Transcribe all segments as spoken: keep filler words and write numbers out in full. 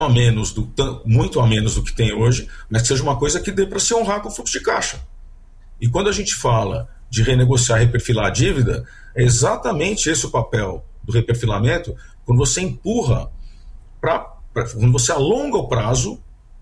a menos do, muito a menos do que tem hoje, mas que seja uma coisa que dê para se honrar com o fluxo de caixa. E quando a gente fala de renegociar, reperfilar a dívida, é exatamente esse o papel do reperfilamento, quando você empurra, pra, pra, quando você alonga o prazo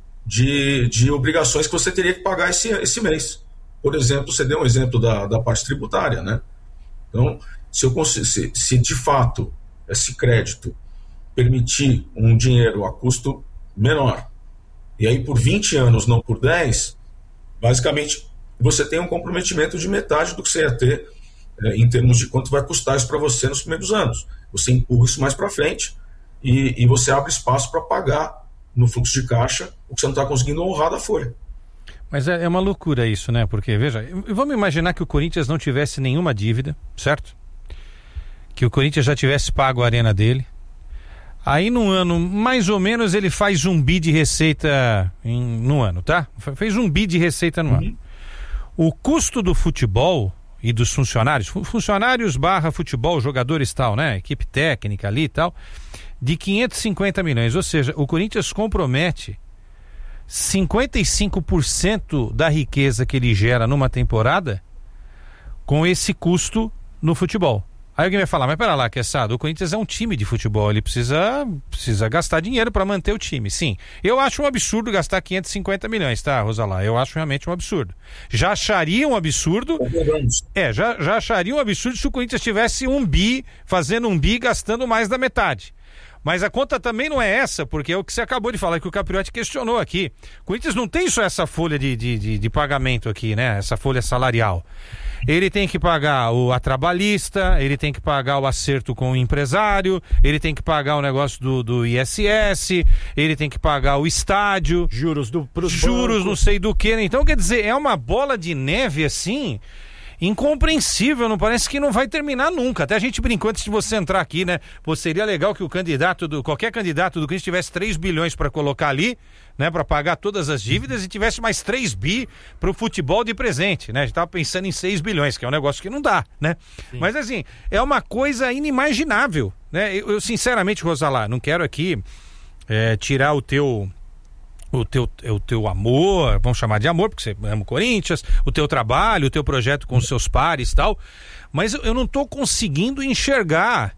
de, de obrigações que você teria que pagar esse, esse mês. Por exemplo, você deu um exemplo da, da parte tributária, né? Então, se, eu, se, se de fato esse crédito permitir um dinheiro a custo menor, e aí por vinte anos, não por dez, basicamente você tem um comprometimento de metade do que você ia ter é, em termos de quanto vai custar isso para você nos primeiros anos. Você empurra isso mais para frente e, e você abre espaço para pagar no fluxo de caixa o que você não está conseguindo honrar da folha. Mas é, é uma loucura isso, né? Porque, veja, vamos imaginar que o Corinthians não tivesse nenhuma dívida, certo? Que o Corinthians já tivesse pago a arena dele. Aí no ano, mais ou menos, ele faz um bi de receita em, no ano, tá? Fez um bi de receita no uhum. ano. O custo do futebol e dos funcionários, funcionários barra futebol, jogadores tal, né? Equipe técnica ali e tal, de quinhentos e cinquenta milhões. Ou seja, o Corinthians compromete cinquenta e cinco por cento da riqueza que ele gera numa temporada com esse custo no futebol. Aí alguém vai falar, mas pera lá, Queçado, o Corinthians é um time de futebol, ele precisa, precisa gastar dinheiro para manter o time. Sim, eu acho um absurdo gastar quinhentos e cinquenta milhões, tá, Rosalá? Eu acho realmente um absurdo. Já acharia um absurdo, é, já, já acharia um absurdo se o Corinthians tivesse um bi, fazendo um bi, gastando mais da metade. Mas a conta também não é essa, porque é o que você acabou de falar, que o Capriotti questionou aqui. O Corinthians não tem só essa folha de, de, de, de pagamento aqui, né? Essa folha salarial. Ele tem que pagar o a trabalhista, ele tem que pagar o acerto com o empresário, ele tem que pagar o negócio do, do I S S, ele tem que pagar o estádio. Juros do pros Juros bancos. Não sei do que. Então, quer dizer, é uma bola de neve assim... incompreensível, não parece que não vai terminar nunca. Até a gente brincou antes de você entrar aqui, né? Pô, seria legal que o candidato, do, qualquer candidato do Corinthians tivesse três bilhões para colocar ali, né? Para pagar todas as dívidas e tivesse mais três bi para o futebol de presente, né? A gente tava pensando em seis bilhões, que é um negócio que não dá, né? Sim. Mas assim, é uma coisa inimaginável, né? Eu, eu sinceramente, Rosalá, não quero aqui é, tirar o teu... O teu, o teu amor, vamos chamar de amor, porque você ama o Corinthians, o teu trabalho, o teu projeto com os seus pares e tal, mas eu não estou conseguindo enxergar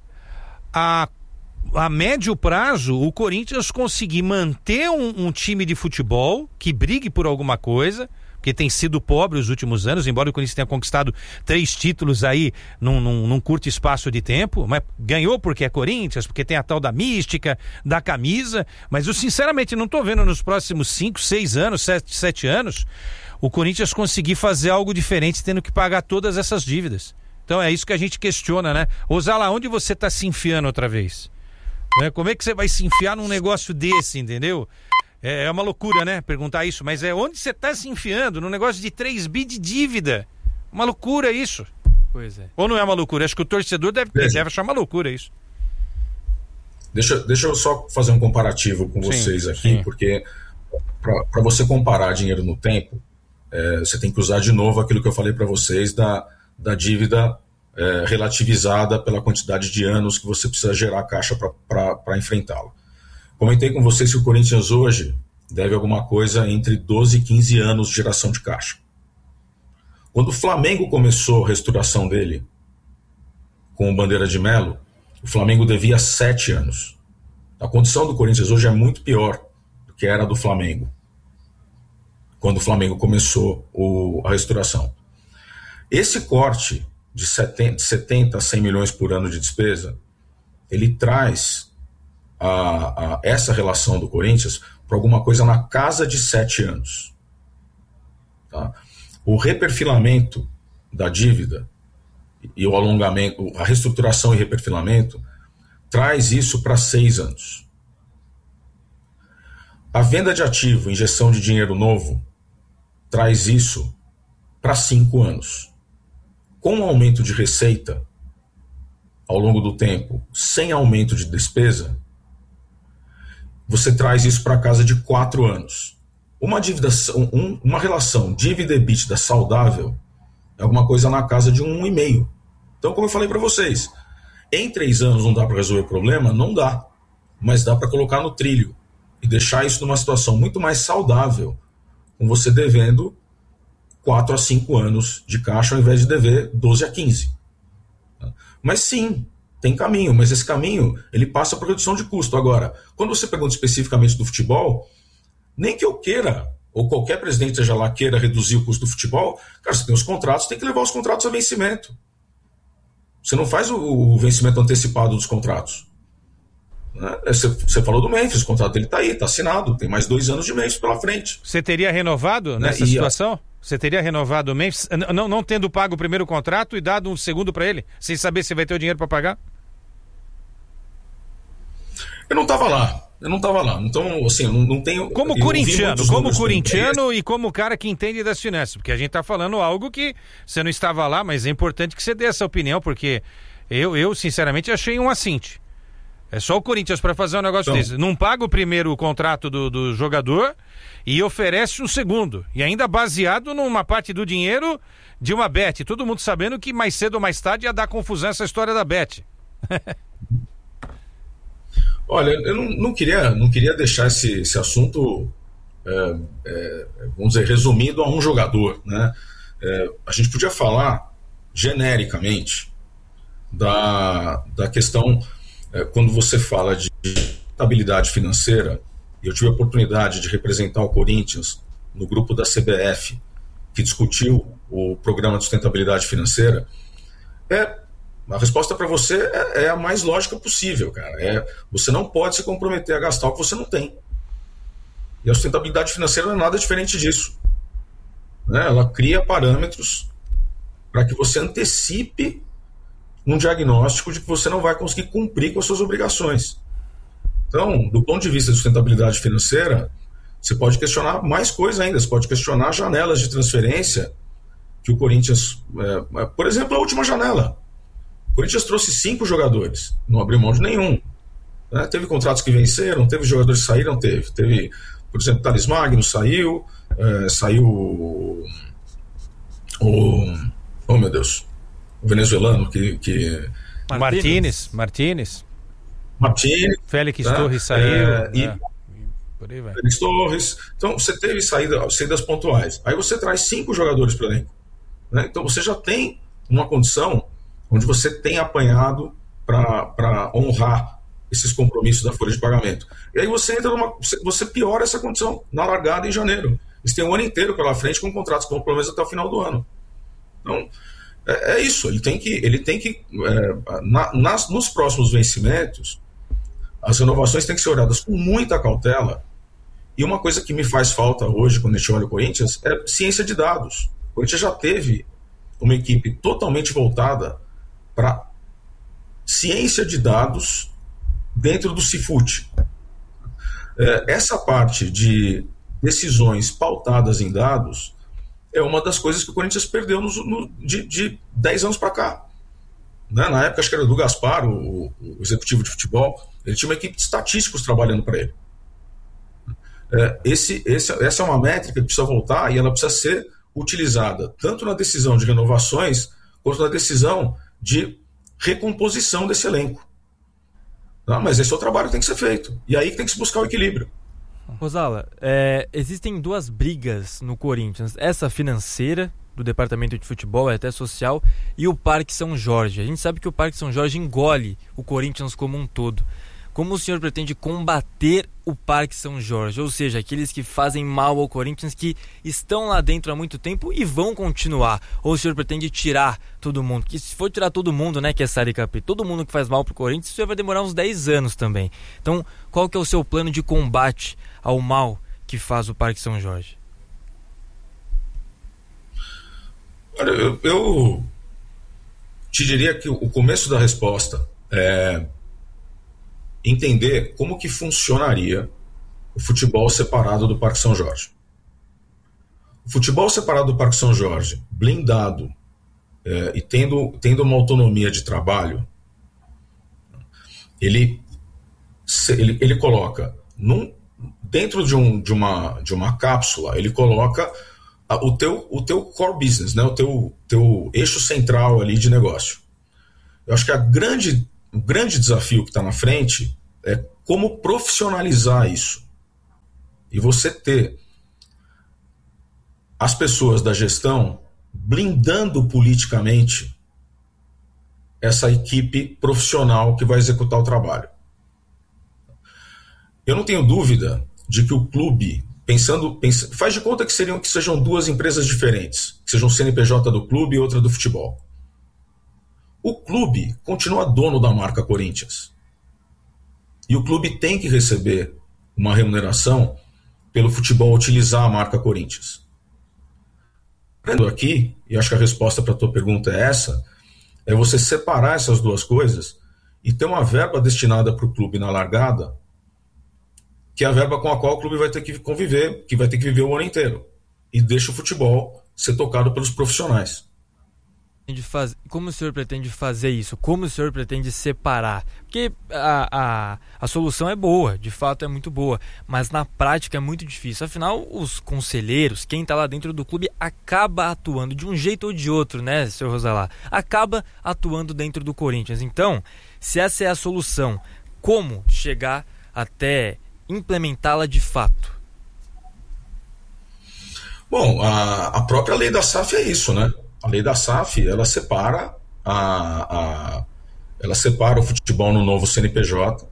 a, a médio prazo o Corinthians conseguir manter um, um time de futebol que brigue por alguma coisa, porque tem sido pobre os últimos anos, embora o Corinthians tenha conquistado três títulos aí num, num, num curto espaço de tempo, mas ganhou porque é Corinthians, porque tem a tal da mística, da camisa, mas eu sinceramente não tô vendo nos próximos cinco, seis anos, sete, sete anos, o Corinthians conseguir fazer algo diferente tendo que pagar todas essas dívidas. Então é isso que a gente questiona, né? Osala, onde você tá se enfiando outra vez? Né? Como é que você vai se enfiar num negócio desse, entendeu? É uma loucura, né? Perguntar isso, mas é onde você está se enfiando? Num negócio de três bi de dívida. Uma loucura isso. Pois é. Ou não é uma loucura? Acho que o torcedor deve, deve achar uma loucura isso. Deixa, deixa eu só fazer um comparativo com sim, vocês aqui, sim. Porque para você comparar dinheiro no tempo, é, você tem que usar de novo aquilo que eu falei para vocês da, da dívida é, relativizada pela quantidade de anos que você precisa gerar caixa para enfrentá-la. Comentei com vocês que o Corinthians hoje deve alguma coisa entre doze e quinze anos de geração de caixa. Quando o Flamengo começou a reestruturação dele com o Bandeira de Melo, o Flamengo devia sete anos. A condição do Corinthians hoje é muito pior do que era do Flamengo, quando o Flamengo começou o, a reestruturação. Esse corte de setenta a cem milhões por ano de despesa, ele traz A, a, essa relação do Corinthians para alguma coisa na casa de sete anos. Tá? O reperfilamento da dívida e o alongamento, a reestruturação e reperfilamento traz isso para seis anos. A venda de ativo, injeção de dinheiro novo, traz isso para cinco anos. Com o aumento de receita ao longo do tempo, sem aumento de despesa, você traz isso para casa de quatro anos. Uma dívida, um, uma relação dívida-EBITDA saudável é alguma coisa na casa de um e meio. Então, como eu falei para vocês, em três anos não dá para resolver o problema? Não dá, mas dá para colocar no trilho. e deixar isso numa situação muito mais saudável, com você devendo quatro a cinco anos de caixa ao invés de dever doze a quinze. Mas sim, tem caminho, mas esse caminho ele passa por redução de custo. Agora, quando você pergunta especificamente do futebol, nem que eu queira, ou qualquer presidente seja lá queira reduzir o custo do futebol, cara, você tem os contratos, tem que levar os contratos a vencimento. Você não faz o, o vencimento antecipado dos contratos. Né? Você, você falou do Memphis, o contrato dele está aí, está assinado, tem mais dois anos de Memphis pela frente. Você teria renovado nessa né? situação? A... Você teria renovado o Memphis, não, não tendo pago o primeiro contrato e dado um segundo para ele, sem saber se vai ter o dinheiro para pagar? Eu não estava lá, eu não estava lá, então assim, eu não, não tenho... Como corintiano, como corintiano e como cara que entende das finanças, porque a gente está falando algo que você não estava lá, mas é importante que você dê essa opinião, porque eu, eu sinceramente achei um assinte. É só o Corinthians para fazer um negócio então, desse. Não paga o primeiro contrato do, do jogador e oferece um segundo. E ainda baseado numa parte do dinheiro de uma bet. Todo mundo sabendo que mais cedo ou mais tarde ia dar confusão essa história da bet. Olha, eu não, não, queria, não queria deixar esse, esse assunto, é, é, vamos dizer, resumido a um jogador. Né? É, a gente podia falar genericamente da, da questão... Quando você fala de estabilidade financeira, eu tive a oportunidade de representar o Corinthians no grupo da C B F, que discutiu o programa de sustentabilidade financeira, é, a resposta para você é, é a mais lógica possível, cara. É, você não pode se comprometer a gastar o que você não tem. E a sustentabilidade financeira não é nada diferente disso. Né? Ela cria parâmetros para que você antecipe um diagnóstico de que você não vai conseguir cumprir com as suas obrigações. Então, do ponto de vista de sustentabilidade financeira, você pode questionar mais coisa ainda, você pode questionar janelas de transferência que o Corinthians... É, por exemplo, a última janela. O Corinthians trouxe cinco jogadores, não abriu mão de nenhum. Né? Teve contratos que venceram, teve jogadores que saíram, teve. Teve, por exemplo, Thales Magno saiu, é, saiu o... Oh, meu Deus... o venezuelano que... que... Martínez, Martínez. Martínez. Félix né? Torres saiu. É, e... é. Por aí vai. Félix Torres. Então, você teve saída, saídas pontuais. Aí você traz cinco jogadores para o elenco. Né? Então, você já tem uma condição onde você tem apanhado para honrar esses compromissos da folha de pagamento. E aí você entra numa... Você piora essa condição na largada em janeiro. Eles têm um ano inteiro pela frente com contratos com pelo menos até o final do ano. Então... É, é isso, ele tem que, ele tem que é, na, nas, nos próximos vencimentos, as renovações têm que ser olhadas com muita cautela. E uma coisa que me faz falta hoje, quando a gente olha o Corinthians, é ciência de dados. O Corinthians já teve uma equipe totalmente voltada para ciência de dados dentro do Cifut. É, essa parte de decisões pautadas em dados é uma das coisas que o Corinthians perdeu no, no, de, de dez anos para cá. Né? Na época, acho que era do Gaspar, o, o executivo de futebol, ele tinha uma equipe de estatísticos trabalhando para ele. É, esse, esse, essa é uma métrica que precisa voltar e ela precisa ser utilizada tanto na decisão de renovações quanto na decisão de recomposição desse elenco. Tá? Mas esse é o trabalho que tem que ser feito. E aí que tem que se buscar o equilíbrio. Rosala, é, existem duas brigas no Corinthians, essa financeira do departamento de futebol, é até social, e o Parque São Jorge. A gente sabe que o Parque São Jorge engole o Corinthians como um todo. Como o senhor pretende combater o Parque São Jorge? Ou seja, aqueles que fazem mal ao Corinthians, que estão lá dentro há muito tempo e vão continuar. Ou o senhor pretende tirar todo mundo? Que se for tirar todo mundo, né, que é Sari Capi, todo mundo que faz mal pro Corinthians, isso vai demorar uns dez anos também. Então, qual que é o seu plano de combate ao mal que faz o Parque São Jorge? Olha, eu, eu te diria que o começo da resposta é entender como que funcionaria o futebol separado do Parque São Jorge. O futebol separado do Parque São Jorge, blindado é, e tendo, tendo uma autonomia de trabalho, ele, ele, ele coloca num, dentro de, um, de, uma, de uma cápsula, ele coloca a, o, teu, o teu core business, né, o teu, teu eixo central ali de negócio. Eu acho que a grande O grande desafio que está na frente é como profissionalizar isso. e você ter as pessoas da gestão blindando politicamente essa equipe profissional que vai executar o trabalho. Eu não tenho dúvida de que o clube, pensando, pensa, faz de conta que, seriam, que sejam duas empresas diferentes, que sejam o C N P J do clube e outra do futebol. O clube continua dono da marca Corinthians. E o clube tem que receber uma remuneração pelo futebol utilizar a marca Corinthians. Aqui, e acho que a resposta para a tua pergunta é essa, é você separar essas duas coisas e ter uma verba destinada para o clube na largada, que é a verba com a qual o clube vai ter que conviver, que vai ter que viver o ano inteiro. E deixa o futebol ser tocado pelos profissionais. Como o senhor pretende fazer isso? Como o senhor pretende separar? Porque a, a, a solução é boa, de fato é muito boa, mas na prática é muito difícil. Afinal, os conselheiros, quem está lá dentro do clube, acaba atuando de um jeito ou de outro, né, senhor Rosalá? Acaba atuando dentro do Corinthians. Então, se essa é a solução, como chegar até implementá-la de fato? Bom, a, a própria lei da S A F é isso, né? A lei da S A F, ela separa, a, a, ela separa o futebol no novo C N P J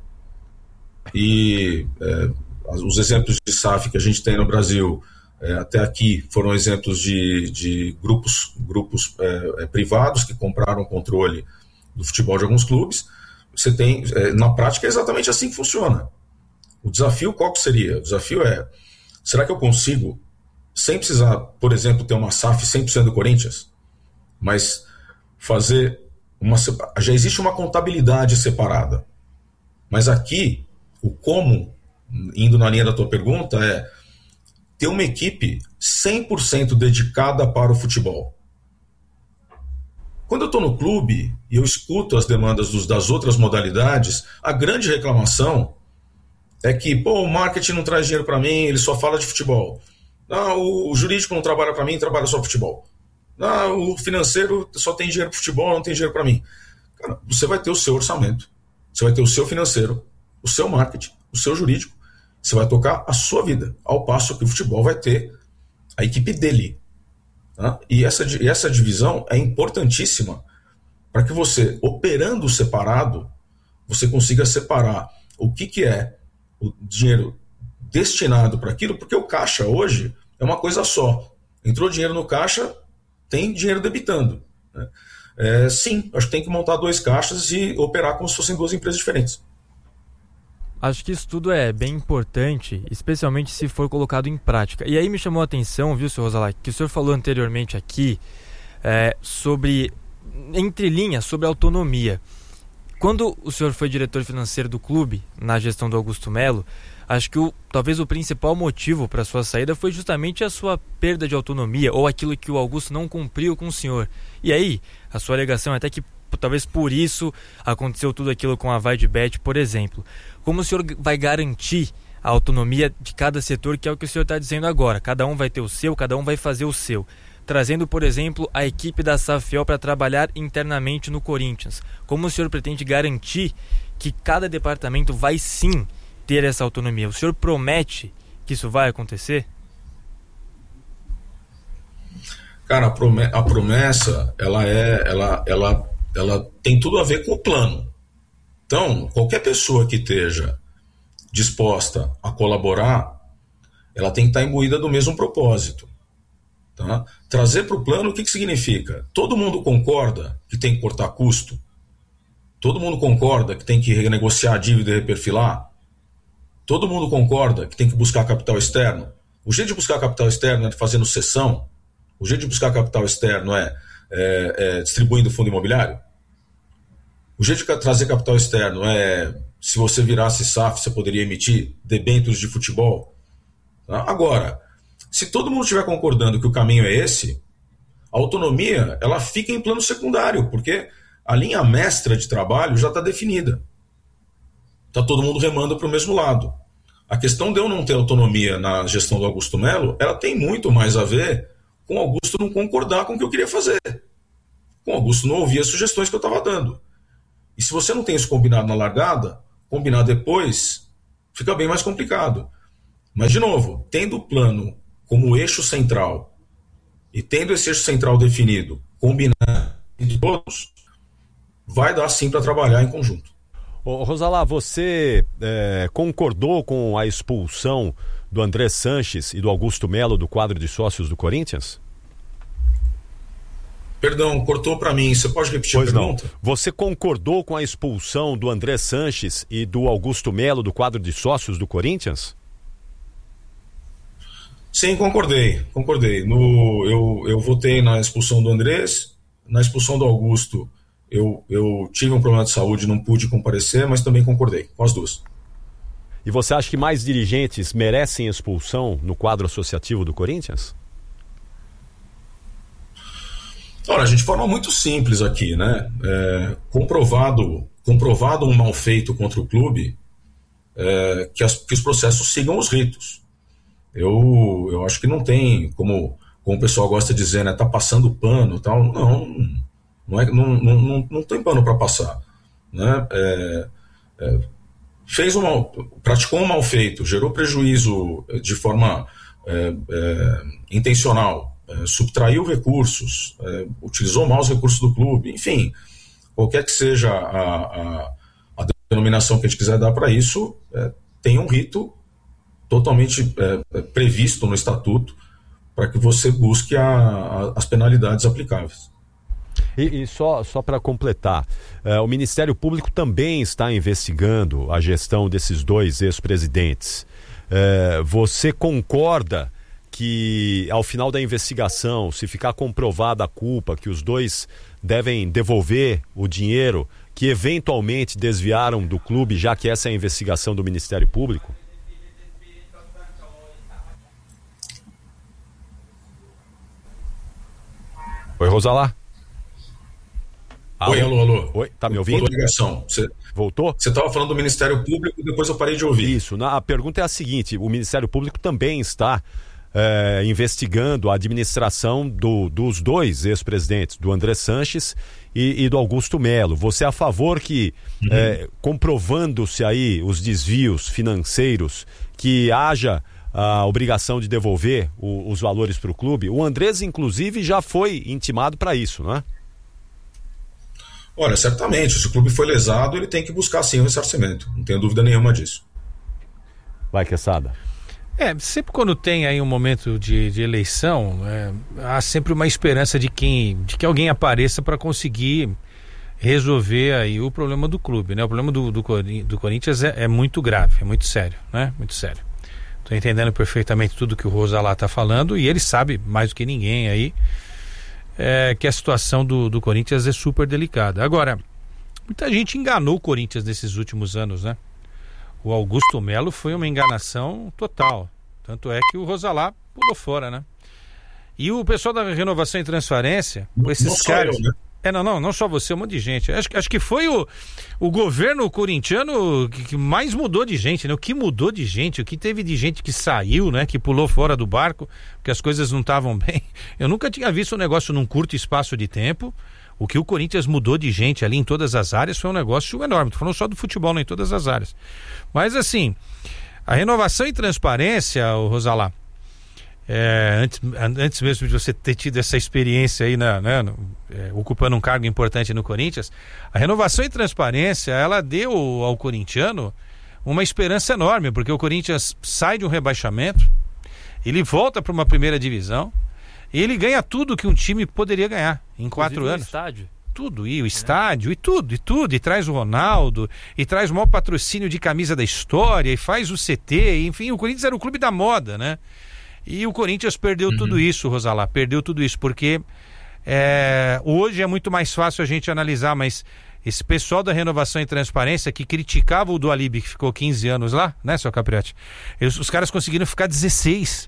e é, os exemplos de S A F que a gente tem no Brasil é, até aqui foram exemplos de, de grupos, grupos é, é, privados que compraram o controle do futebol de alguns clubes. Você tem, é, na prática é exatamente assim que funciona. O desafio qual que seria? O desafio é, será que eu consigo, sem precisar, por exemplo, ter uma S A F cem por cento do Corinthians, mas fazer uma... Já existe uma contabilidade separada. Mas aqui, o como, indo na linha da tua pergunta, é ter uma equipe cem por cento dedicada para o futebol. Quando eu estou no clube e eu escuto as demandas dos, das outras modalidades, a grande reclamação é que, pô, o marketing não traz dinheiro para mim, ele só fala de futebol. Ah, o, o jurídico não trabalha para mim, trabalha só futebol. Ah, o financeiro só tem dinheiro para futebol, não tem dinheiro para mim. Cara, você vai ter o seu orçamento, você vai ter o seu financeiro, o seu marketing, o seu jurídico. Você vai tocar a sua vida, ao passo que o futebol vai ter a equipe dele. Tá? E essa, essa divisão é importantíssima para que você, operando separado, você consiga separar o que, que é o dinheiro destinado para aquilo, porque o caixa hoje é uma coisa só. Entrou dinheiro no caixa, tem dinheiro debitando. Né? É, sim, acho que tem que montar dois caixas e operar como se fossem duas empresas diferentes. Acho que isso tudo é bem importante, especialmente se for colocado em prática. E aí me chamou a atenção, viu, senhor Rosalá, que o senhor falou anteriormente aqui é, sobre, entre linhas, sobre autonomia. Quando o senhor foi diretor financeiro do clube, na gestão do Augusto Melo, acho que o, talvez o principal motivo para a sua saída foi justamente a sua perda de autonomia, ou aquilo que o Augusto não cumpriu com o senhor. E aí, a sua alegação é até que talvez por isso aconteceu tudo aquilo com a Vaidbet, por exemplo. Como o senhor vai garantir a autonomia de cada setor, que é o que o senhor está dizendo agora? Cada um vai ter o seu, cada um vai fazer o seu. Trazendo, por exemplo, a equipe da Safiel para trabalhar internamente no Corinthians. Como o senhor pretende garantir que cada departamento vai sim ter essa autonomia? O senhor promete que isso vai acontecer? Cara, a promessa, ela é, ela, ela, ela tem tudo a ver com o plano. Então, qualquer pessoa que esteja disposta a colaborar, ela tem que estar imbuída do mesmo propósito. Tá? Trazer para o plano, o que, que significa? Todo mundo concorda que tem que cortar custo? Todo mundo concorda que tem que renegociar a dívida e reperfilar? Todo mundo concorda que tem que buscar capital externo? O jeito de buscar capital externo é fazendo cessão? O jeito de buscar capital externo é, é, é distribuindo fundo imobiliário? O jeito de trazer capital externo é, se você virasse S A F, você poderia emitir debêntures de futebol? Tá? Agora, se todo mundo estiver concordando que o caminho é esse, a autonomia ela fica em plano secundário, porque a linha mestra de trabalho já está definida. Está todo mundo remando para o mesmo lado. A questão de eu não ter autonomia na gestão do Augusto Melo, ela tem muito mais a ver com o Augusto não concordar com o que eu queria fazer. Com o Augusto não ouvir as sugestões que eu estava dando. E se você não tem isso combinado na largada, combinar depois, fica bem mais complicado. Mas, de novo, tendo o plano como eixo central e tendo esse eixo central definido, combinado de todos, vai dar sim para trabalhar em conjunto. Ô, Rosalá, você é, concordou com a expulsão do André Sanches e do Augusto Melo do quadro de sócios do Corinthians? Perdão, cortou para mim. Você pode repetir pois a pergunta? Não. Você concordou com a expulsão do André Sanches e do Augusto Melo do quadro de sócios do Corinthians? Sim, concordei. Concordei. No, eu, eu votei na expulsão do Andrés, na expulsão do Augusto. Eu, eu tive um problema de saúde, não pude comparecer, mas também concordei com as duas. E você acha que mais dirigentes merecem expulsão no quadro associativo do Corinthians? Olha, de forma muito simples aqui, né? É, comprovado, comprovado um mal feito contra o clube, é, que, as, que os processos sigam os ritos. Eu, eu acho que não tem, como, como o pessoal gosta de dizer, né? Tá passando pano e tal. Não, não, é, não, não, não, não tem pano para passar. Né? É, é, fez um mal, praticou um mal feito, gerou prejuízo de forma é, é, intencional, é, subtraiu recursos, é, utilizou mal os recursos do clube, enfim, qualquer que seja a, a, a denominação que a gente quiser dar para isso, é, tem um rito totalmente é, previsto no estatuto para que você busque a, a, as penalidades aplicáveis. E, e só, só para completar, uh, o Ministério Público também está investigando a gestão desses dois ex-presidentes. Uh, você concorda que ao final da investigação, se ficar comprovada a culpa, que os dois devem devolver o dinheiro que eventualmente desviaram do clube, já que essa é a investigação do Ministério Público? Oi, Rosalá. Alô? Oi, alô, alô. Oi, tá me ouvindo? Voltou a ligação. Você, Voltou? Você estava falando do Ministério Público e depois eu parei de ouvir. Isso, na, a pergunta é a seguinte, o Ministério Público também está é, investigando a administração do, dos dois ex-presidentes, do André Sanches e, e do Augusto Melo. Você é a favor que, uhum. é, comprovando-se aí os desvios financeiros, que haja a obrigação de devolver o, os valores para o clube? O Andrés, inclusive, já foi intimado para isso, não é? Olha, certamente, se o clube foi lesado, ele tem que buscar sim o ressarcimento, não tenho dúvida nenhuma disso. Vai, Quesada. É, sempre quando tem aí um momento de, de eleição, é, há sempre uma esperança de, quem, de que alguém apareça para conseguir resolver aí o problema do clube, né? O problema do, do, do Corinthians é, é muito grave, é muito sério, né? Muito sério. Estou entendendo perfeitamente tudo que o Rosalá está falando e ele sabe mais do que ninguém aí É, que a situação do, do Corinthians é super delicada. Agora, muita gente enganou o Corinthians nesses últimos anos, né? O Augusto Melo foi uma enganação total. Tanto é que o Rosalá pulou fora, né? E o pessoal da Renovação e Transparência, com esses não caras... Eu, né? É, não, não, não só você, um monte de gente. Acho, acho que foi o, o governo corintiano que, que mais mudou de gente, né? O que mudou de gente, o que teve de gente que saiu, né? Que pulou fora do barco, porque as coisas não estavam bem. Eu nunca tinha visto um negócio num curto espaço de tempo. O que o Corinthians mudou de gente ali em todas as áreas foi um negócio enorme. Tô falando só do futebol, não em todas as áreas. Mas assim, a Renovação e Transparência, o Rosalá, É, antes, antes mesmo de você ter tido essa experiência aí, na, né, no, é, ocupando um cargo importante no Corinthians, a Renovação e Transparência, ela deu ao corintiano uma esperança enorme, porque o Corinthians sai de um rebaixamento, ele volta para uma primeira divisão, e ele ganha tudo que um time poderia ganhar em Inclusive quatro anos. O estádio. Tudo, e o estádio, e tudo, e tudo, e traz o Ronaldo, e traz o maior patrocínio de camisa da história, e faz o C T, e, enfim, o Corinthians era o clube da moda, né? E o Corinthians perdeu uhum. tudo isso, Rosalá, perdeu tudo isso, porque é, hoje é muito mais fácil a gente analisar, mas esse pessoal da Renovação e Transparência que criticava o Dualib, que ficou quinze anos lá, né, seu Capriotti? Eles, os caras conseguiram ficar dezesseis.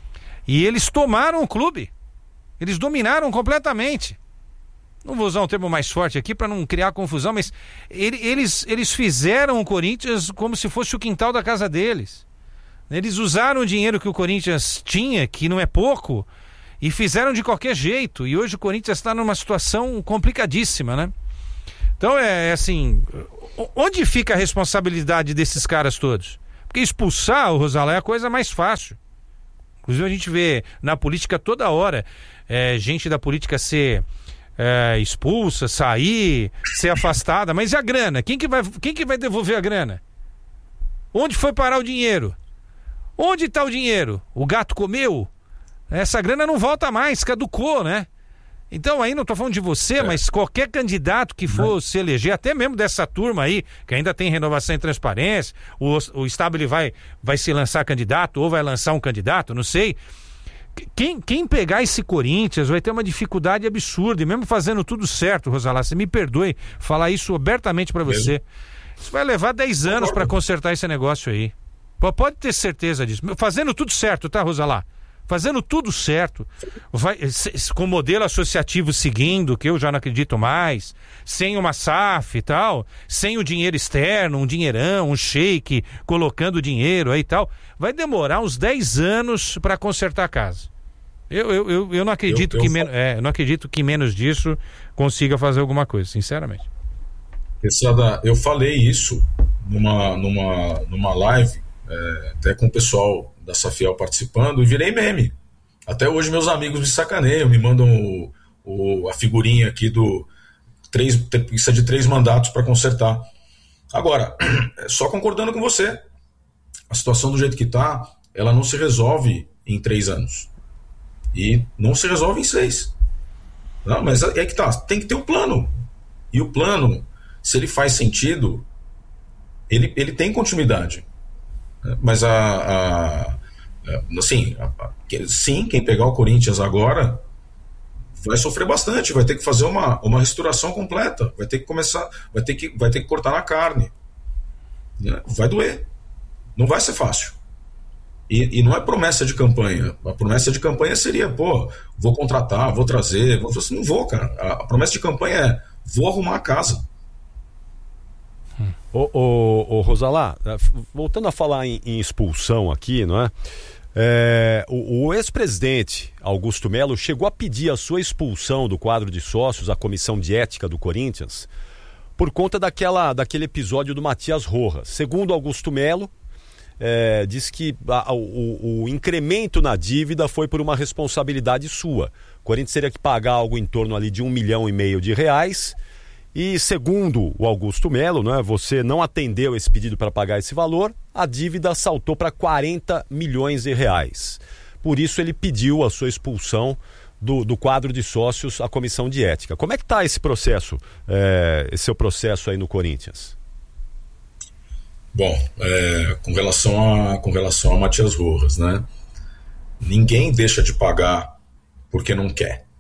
E eles tomaram o clube. Eles dominaram completamente. Não vou usar um termo mais forte aqui para não criar confusão, mas ele, eles, eles fizeram o Corinthians como se fosse o quintal da casa deles. Eles usaram o dinheiro que o Corinthians tinha, que não é pouco, e fizeram de qualquer jeito. E hoje o Corinthians está numa situação complicadíssima, né? Então é assim, onde fica a responsabilidade desses caras todos? Porque expulsar, o Rosala, é a coisa mais fácil. Inclusive a gente vê na política toda hora é, gente da política ser é, expulsa, sair, ser afastada. Mas e a grana? Quem que vai, quem que vai devolver a grana? Onde foi parar o dinheiro? Onde está o dinheiro? O gato comeu? Essa grana não volta mais, caducou, né? Então aí não estou falando de você, é. mas qualquer candidato que for não. se eleger, até mesmo dessa turma aí, que ainda tem renovação e transparência, o, o Stabile vai, vai se lançar candidato ou vai lançar um candidato, não sei. Quem, quem pegar esse Corinthians vai ter uma dificuldade absurda, e mesmo fazendo tudo certo, Rosalá, você me perdoe falar isso abertamente para você. Isso vai levar dez anos para consertar esse negócio aí. Pode ter certeza disso. Fazendo tudo certo, tá, Rosalá? Fazendo tudo certo, vai, com modelo associativo seguindo, que eu já não acredito mais, sem uma S A F e tal, sem o dinheiro externo, um dinheirão, um shake, colocando dinheiro aí e tal, vai demorar uns dez anos para consertar a casa. Eu, eu, eu, eu, não acredito eu, eu... Que men- é, eu não acredito que menos disso consiga fazer alguma coisa, sinceramente. Pesada, eu falei isso numa, numa, numa live, é, até com o pessoal da Safiel participando, e virei meme. Até hoje meus amigos me sacaneiam, me mandam o, o, a figurinha aqui do três, precisa de três mandatos para consertar. Agora, só concordando com você, a situação do jeito que está, ela não se resolve em três anos. E não se resolve em seis. Não, mas é que tá, tem que ter um plano. E o plano, se ele faz sentido, ele, ele tem continuidade. Mas a, a assim, a, a, sim, quem pegar o Corinthians agora vai sofrer bastante, vai ter que fazer uma, uma restauração completa, vai ter que começar, vai ter que, vai ter que cortar na carne, né? Vai doer, não vai ser fácil. E, e não é promessa de campanha. A promessa de campanha seria, pô, vou contratar, vou trazer, vou, assim, não vou, cara. A, a promessa de campanha é, vou arrumar a casa. Ô, ô, ô Rosalá, voltando a falar em, em expulsão aqui, não é? É, o, o ex-presidente Augusto Melo chegou a pedir a sua expulsão do quadro de sócios, a comissão de ética do Corinthians, por conta daquela, daquele episódio do Matias Rojas. Segundo Augusto Melo, é, diz que a, o, o incremento na dívida foi por uma responsabilidade sua. O Corinthians teria que pagar algo em torno ali de um milhão e meio de reais. E segundo o Augusto Melo, né, você não atendeu esse pedido para pagar esse valor, a dívida saltou para quarenta milhões de reais. Por isso ele pediu a sua expulsão do, do quadro de sócios à comissão de ética. Como é que está esse processo, é, esse seu processo aí no Corinthians? Bom, é, com relação a, com relação a Matias Rojas, né, ninguém deixa de pagar porque não quer.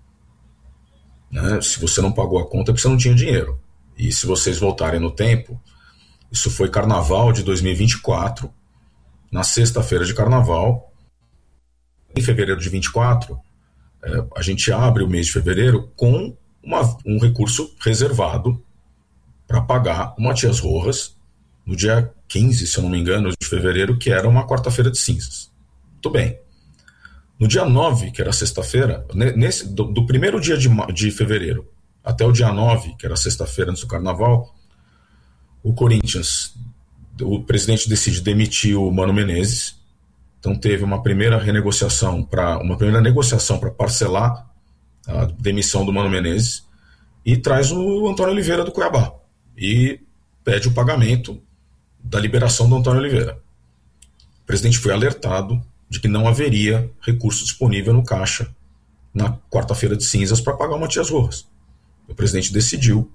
Né? Se você não pagou a conta é porque você não tinha dinheiro. E se vocês voltarem no tempo, isso foi carnaval de dois mil e vinte e quatro, na sexta-feira de carnaval. Em fevereiro de vinte e quatro, é, a gente abre o mês de fevereiro com uma, um recurso reservado para pagar o Matias Rojas no dia quinze, se eu não me engano, de fevereiro, que era uma quarta-feira de cinzas. Muito bem. No dia nove, que era sexta-feira, nesse, do, do primeiro dia de, de fevereiro até o dia nove, que era sexta-feira antes do carnaval, o Corinthians, o presidente decide demitir o Mano Menezes. Então teve uma primeira renegociação, para uma primeira negociação para parcelar a demissão do Mano Menezes, e traz o Antônio Oliveira do Cuiabá e pede o pagamento da liberação do Antônio Oliveira. O presidente foi alertado de que não haveria recurso disponível no caixa na quarta-feira de cinzas para pagar o Matias Rojas. O presidente decidiu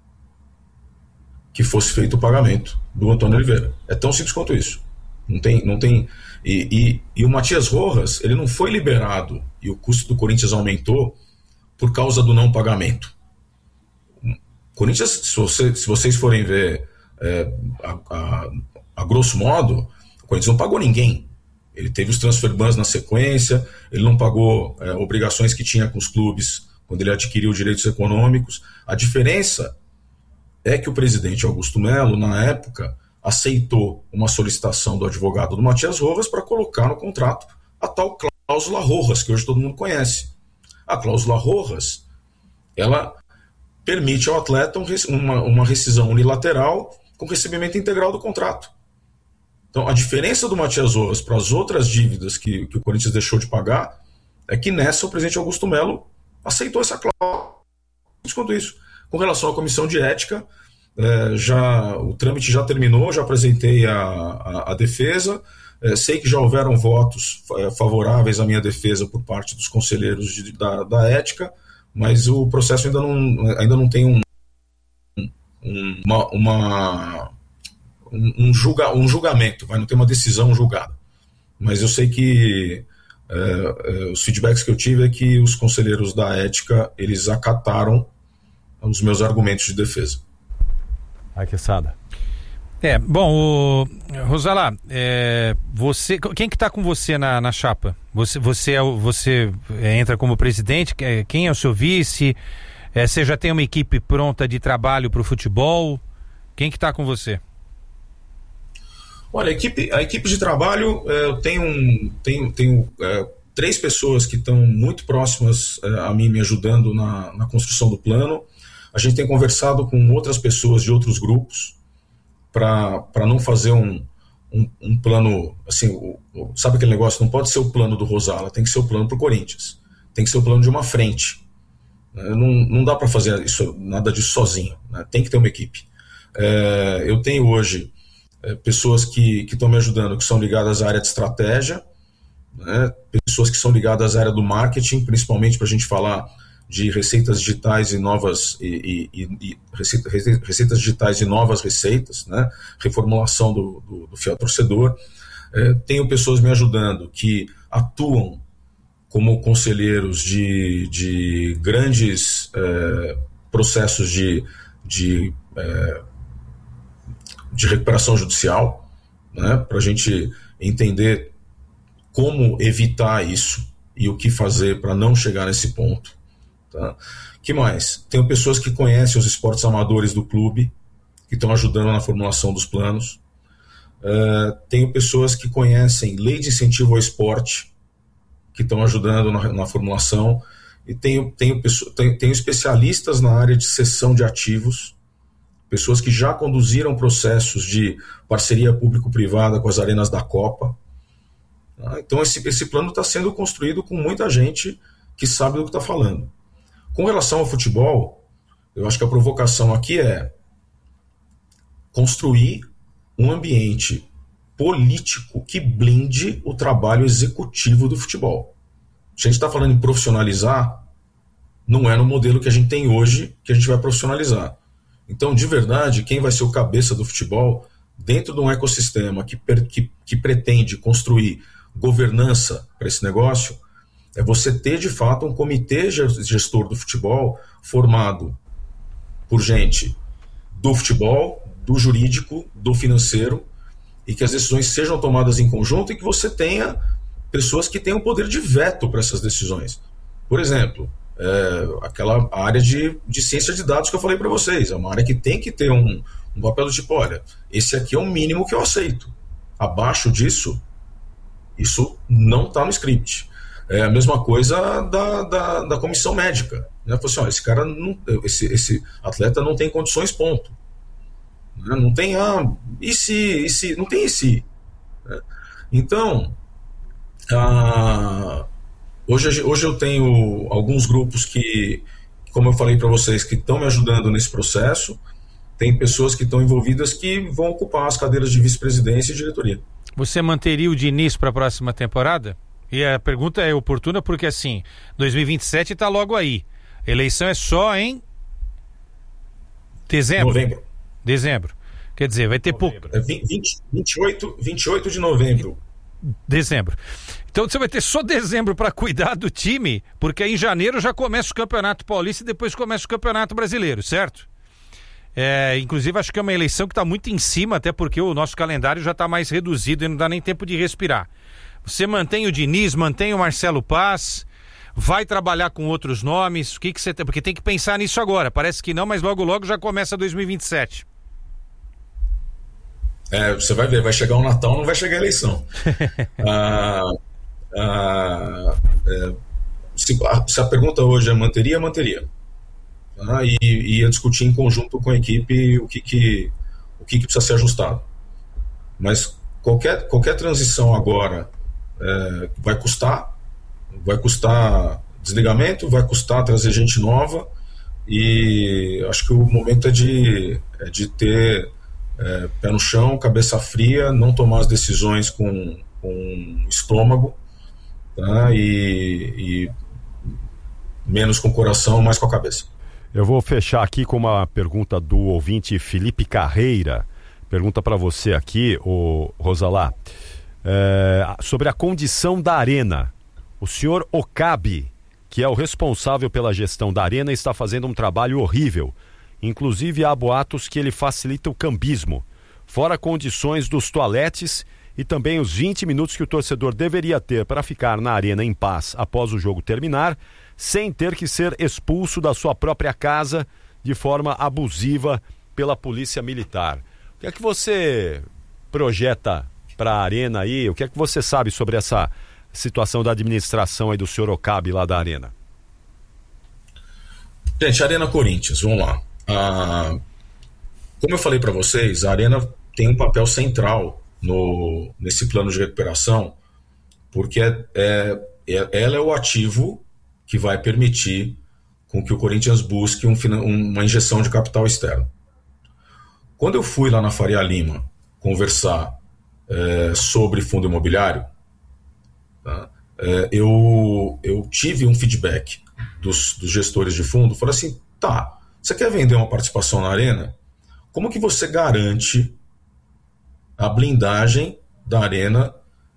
que fosse feito o pagamento do Antônio Oliveira. É tão simples quanto isso. Não tem, não tem, e, e, e o Matias Rojas, ele não foi liberado e o custo do Corinthians aumentou por causa do não pagamento. O Corinthians, se, você, se vocês forem ver é, a, a, a grosso modo, o Corinthians não pagou ninguém. Ele teve os transfer bans na sequência, ele não pagou é, obrigações que tinha com os clubes quando ele adquiriu direitos econômicos. A diferença é que o presidente Augusto Melo, na época, aceitou uma solicitação do advogado do Matias Rojas para colocar no contrato a tal cláusula Rojas, que hoje todo mundo conhece. A cláusula Rojas, ela permite ao atleta um, uma, uma rescisão unilateral com recebimento integral do contrato. Então, a diferença do Matias Rojas para as outras dívidas que, que o Corinthians deixou de pagar é que nessa o presidente Augusto Melo aceitou essa cláusula. Quanto isso. Com relação à comissão de ética, é, já, o trâmite já terminou, já apresentei a, a, a defesa, é, sei que já houveram votos é, favoráveis à minha defesa por parte dos conselheiros de, da, da ética, mas o processo ainda não, ainda não tem um, um, uma, uma, um, um, julga, um julgamento, vai não ter uma decisão julgada. Mas eu sei que é, é, os feedbacks que eu tive é que os conselheiros da ética, eles acataram os meus argumentos de defesa. Ai, que sada. É, bom, o... Rosalá, é, você, quem que está com você na, na chapa? Você, você, é, você entra como presidente, quem é o seu vice? É, você já tem uma equipe pronta de trabalho para o futebol? Quem que está com você? Olha, a equipe, a equipe de trabalho, é, eu tenho, um, tenho, tenho é, três pessoas que estão muito próximas é, a mim, me ajudando na, na construção do plano. A gente tem conversado com outras pessoas de outros grupos para não fazer um, um, um plano, assim, o, o, sabe aquele negócio? Não pode ser o plano do Rosala, tem que ser o plano para o Corinthians. Tem que ser o plano de uma frente. Não, não dá para fazer isso, nada disso sozinho, né? Tem que ter uma equipe. É, eu tenho hoje é, pessoas que estão me ajudando, que são ligadas à área de estratégia, né? Pessoas que são ligadas à área do marketing, principalmente para a gente falar de receitas digitais e novas e, e, e receita, receitas digitais e novas receitas, né? Reformulação do, do, do fiel torcedor. É, tenho pessoas me ajudando que atuam como conselheiros de, de grandes é, processos de, de, é, de recuperação judicial, né? Para a gente entender como evitar isso e o que fazer para não chegar nesse ponto. Tá? Que mais? Tenho pessoas que conhecem os esportes amadores do clube, que estão ajudando na formulação dos planos. Uh, tenho pessoas que conhecem lei de incentivo ao esporte, que estão ajudando na, na formulação. E tenho, tenho, tenho, tenho especialistas na área de cessão de ativos, pessoas que já conduziram processos de parceria público-privada com as arenas da Copa. Tá? Então esse, esse plano está sendo construído com muita gente que sabe do que está falando. Com relação ao futebol, eu acho que a provocação aqui é construir um ambiente político que blinde o trabalho executivo do futebol. Se a gente está falando em profissionalizar, não é no modelo que a gente tem hoje que a gente vai profissionalizar. Então, de verdade, quem vai ser o cabeça do futebol, dentro de um ecossistema que, que, que pretende construir governança para esse negócio, é você ter, de fato, um comitê gestor do futebol formado por gente do futebol, do jurídico, do financeiro, e que as decisões sejam tomadas em conjunto e que você tenha pessoas que tenham poder de veto para essas decisões. Por exemplo, é, aquela área de, de ciência de dados que eu falei para vocês, é uma área que tem que ter um, um papel do tipo, olha, esse aqui é o mínimo que eu aceito. Abaixo disso, isso não está no script. É a mesma coisa da, da, da comissão médica. Né? Falou assim, ó, esse cara, não, esse, esse atleta não tem condições, ponto. Né? Não tem, ah, e se, e se, não tem e se. Né? Então, ah, hoje, hoje eu tenho alguns grupos que, como eu falei para vocês, que estão me ajudando nesse processo. Tem pessoas que estão envolvidas que vão ocupar as cadeiras de vice-presidência e diretoria. Você manteria o Diniz para a próxima temporada? E a pergunta é oportuna porque, assim, dois mil e vinte e sete está logo aí. Eleição é só em dezembro. Novembro. Dezembro. Quer dizer, vai ter pouco. É vinte, vinte e oito, vinte e oito de novembro. Dezembro. Então você vai ter só dezembro para cuidar do time, porque aí em janeiro já começa o Campeonato Paulista e depois começa o Campeonato Brasileiro, certo? É, inclusive acho que é uma eleição que está muito em cima, até porque o nosso calendário já está mais reduzido e não dá nem tempo de respirar. Você mantém o Diniz, mantém o Marcelo Paz, vai trabalhar com outros nomes, o que que você tem? Porque tem que pensar nisso agora, parece que não, mas logo logo já começa dois mil e vinte e sete. É, você vai ver, vai chegar o Natal, não vai chegar a eleição. ah, ah, é, se, se a pergunta hoje é manteria, manteria. Ah, e, e ia discutir em conjunto com a equipe o que, que, o que, que precisa ser ajustado. Mas qualquer, qualquer transição agora é, vai custar, vai custar desligamento, vai custar trazer gente nova, e acho que o momento é de, é de ter é, pé no chão, cabeça fria, não tomar as decisões com, com estômago, tá? e, e menos com o coração, mais com a cabeça. Eu vou fechar aqui com uma pergunta do ouvinte Felipe Carreira. Pergunta para você aqui, o Rosalá, é, sobre a condição da Arena. O senhor Okabe, que é o responsável pela gestão da Arena, está fazendo um trabalho horrível. Inclusive há boatos que ele facilita o cambismo, fora condições dos toaletes e também os vinte minutos que o torcedor deveria ter para ficar na Arena em paz após o jogo terminar, sem ter que ser expulso da sua própria casa de forma abusiva pela polícia militar. O que é que você projeta para a Arena aí? O que é que você sabe sobre essa situação da administração aí do senhor Okabe lá da Arena? Gente, Arena Corinthians, vamos lá. Ah, como eu falei para vocês, a Arena tem um papel central no, nesse plano de recuperação, porque é, é, é, ela é o ativo que vai permitir com que o Corinthians busque um, uma injeção de capital externo. Quando eu fui lá na Faria Lima conversar é, sobre fundo imobiliário, tá, é, eu, eu tive um feedback dos, dos gestores de fundo, falei assim, tá, você quer vender uma participação na Arena? Como que você garante a blindagem da Arena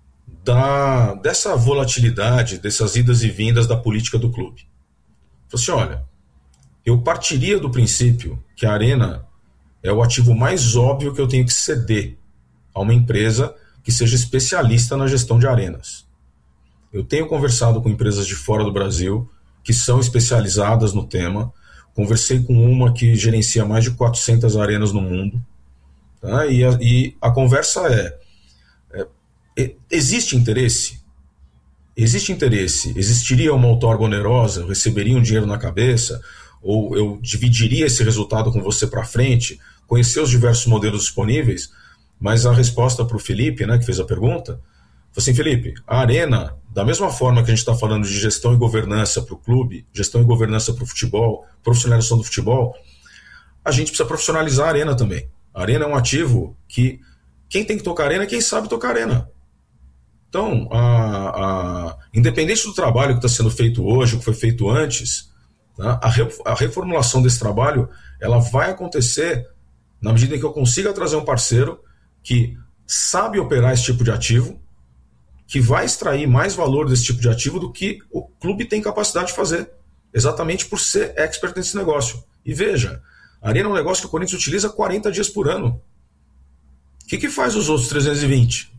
da, dessa volatilidade, dessas idas e vindas da política do clube? Falei assim, olha, eu partiria do princípio que a Arena é o ativo mais óbvio que eu tenho que ceder a uma empresa que seja especialista na gestão de arenas. Eu tenho conversado com empresas de fora do Brasil que são especializadas no tema, conversei com uma que gerencia mais de quatrocentas arenas no mundo, tá? e, a, e a conversa é, é, é, existe interesse? Existe interesse? Existiria uma outorga onerosa? Eu receberia um dinheiro na cabeça? Ou eu dividiria esse resultado com você para frente? Conhecer os diversos modelos disponíveis? Mas a resposta para o Felipe, né, que fez a pergunta, foi assim, Felipe, a Arena, da mesma forma que a gente está falando de gestão e governança para o clube, gestão e governança para o futebol, profissionalização do futebol, a gente precisa profissionalizar a Arena também. A Arena é um ativo que quem tem que tocar a Arena é quem sabe tocar a Arena. Então, a, a, independente do trabalho que está sendo feito hoje, o que foi feito antes, tá, a, re, a reformulação desse trabalho, ela vai acontecer na medida em que eu consiga trazer um parceiro que sabe operar esse tipo de ativo, que vai extrair mais valor desse tipo de ativo do que o clube tem capacidade de fazer, exatamente por ser expert nesse negócio. E veja, a Arena é um negócio que o Corinthians utiliza quarenta dias por ano. O que, que faz os outros trezentos e vinte?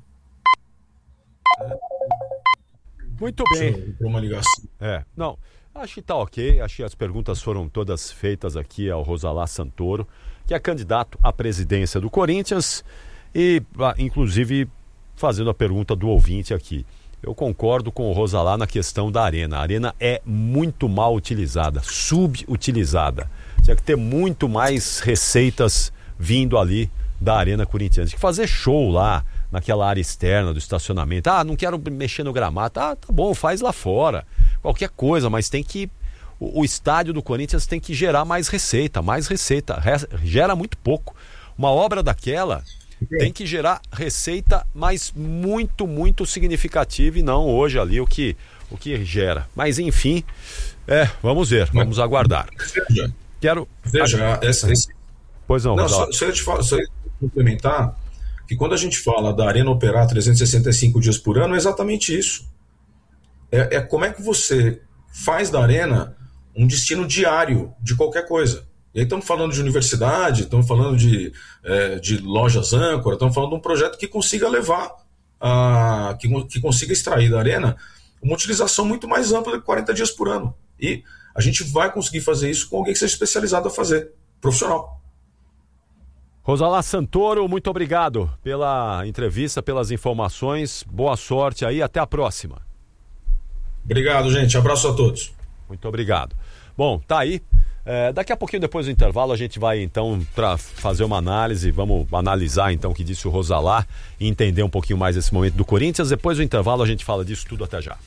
Muito bem. Para uma ligação. É, não, acho que tá ok, acho que as perguntas foram todas feitas aqui ao Rosalá Santoro, que é candidato à presidência do Corinthians e, inclusive, fazendo a pergunta do ouvinte aqui. Eu concordo com o Rosalá na questão da Arena. A Arena é muito mal utilizada, subutilizada. Tinha que ter muito mais receitas vindo ali da Arena Corinthians. Tinha que fazer show lá, naquela área externa do estacionamento. Ah, não quero mexer no gramado. Ah, tá bom, faz lá fora. Qualquer coisa, mas tem que... O, o estádio do Corinthians tem que gerar mais receita, mais receita. Re, gera muito pouco. Uma obra daquela... tem que gerar receita, mas muito, muito significativa e não hoje ali o que, o que gera. Mas enfim, é, vamos ver, vamos aguardar. Veja, Quero... veja esse, esse... Pois não, não só, só, eu te falo, só eu complementar que quando a gente fala da Arena operar trezentos e sessenta e cinco dias por ano, é exatamente isso. É, é como é que você faz da Arena um destino diário de qualquer coisa. E aí estamos falando de universidade, estamos falando de, é, de lojas âncora, estamos falando de um projeto que consiga levar, a, que, que consiga extrair da Arena uma utilização muito mais ampla de quarenta dias por ano. E a gente vai conseguir fazer isso com alguém que seja especializado a fazer, profissional. Rosalá Santoro, muito obrigado pela entrevista, pelas informações, boa sorte aí, até a próxima. Obrigado, gente, abraço a todos. Muito obrigado. Bom, tá aí É, daqui a pouquinho, depois do intervalo, a gente vai então para fazer uma análise, vamos analisar então o que disse o Rosalá e entender um pouquinho mais esse momento do Corinthians. Depois do intervalo a gente fala disso tudo, até já.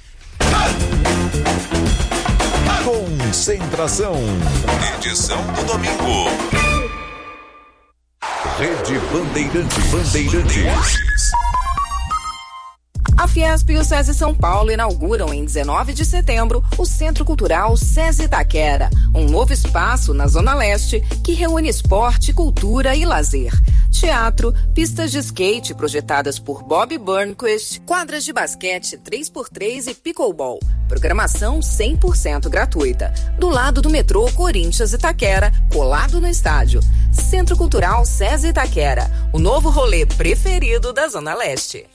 Concentração, edição do domingo. Rede Bandeirantes. Bandeirantes. A Fiesp e o SESI São Paulo inauguram em dezenove de setembro o Centro Cultural SESI Itaquera, um novo espaço na Zona Leste que reúne esporte, cultura e lazer. Teatro, pistas de skate projetadas por Bob Burnquist, quadras de basquete três por três e pickleball. Programação cem por cento gratuita. Do lado do metrô Corinthians Itaquera, colado no estádio. Centro Cultural SESI Itaquera, o novo rolê preferido da Zona Leste.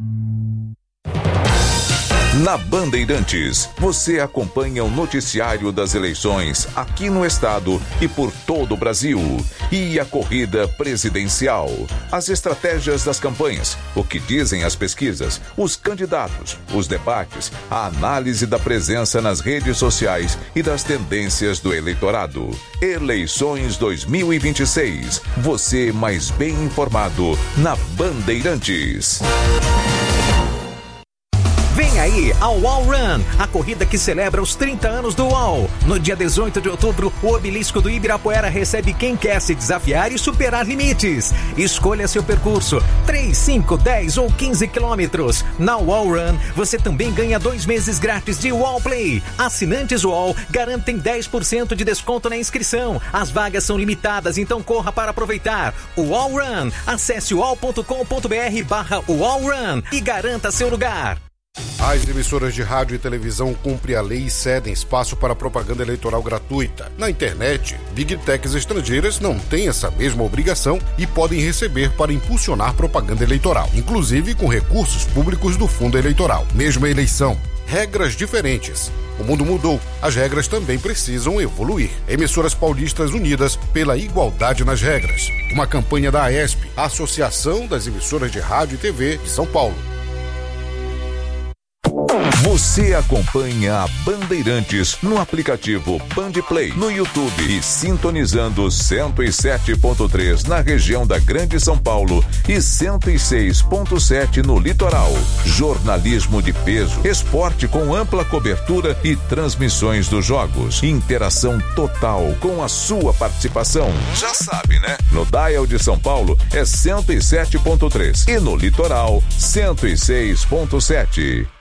Na Bandeirantes, você acompanha o noticiário das eleições aqui no estado e por todo o Brasil. E a corrida presidencial, as estratégias das campanhas, o que dizem as pesquisas, os candidatos, os debates, a análise da presença nas redes sociais e das tendências do eleitorado. Eleições dois mil e vinte e seis. Você mais bem informado na Bandeirantes. Vem aí a U O L Run, a corrida que celebra os trinta anos do U O L. No dia dezoito de outubro, o obelisco do Ibirapuera recebe quem quer se desafiar e superar limites. Escolha seu percurso, três, cinco, dez ou quinze quilômetros. Na U O L Run, você também ganha dois meses grátis de U O L Play. Assinantes U O L garantem dez por cento de desconto na inscrição. As vagas são limitadas, então corra para aproveitar. U O L Run, acesse u o l ponto com ponto b r barra U O L Run e garanta seu lugar. As emissoras de rádio e televisão cumprem a lei e cedem espaço para propaganda eleitoral gratuita. Na internet, Big Techs estrangeiras não têm essa mesma obrigação e podem receber para impulsionar propaganda eleitoral, inclusive com recursos públicos do fundo eleitoral. Mesma eleição, regras diferentes. O mundo mudou, as regras também precisam evoluir. Emissoras paulistas unidas pela igualdade nas regras. Uma campanha da A E S P, a Associação das Emissoras de Rádio e T V de São Paulo. Você acompanha a Bandeirantes no aplicativo Bandplay, no YouTube e sintonizando cento e sete ponto três na região da Grande São Paulo e cento e seis ponto sete no litoral. Jornalismo de peso, esporte com ampla cobertura e transmissões dos jogos. Interação total com a sua participação. Já sabe, né? No Dial de São Paulo é cento e sete ponto três e no litoral cento e seis ponto sete.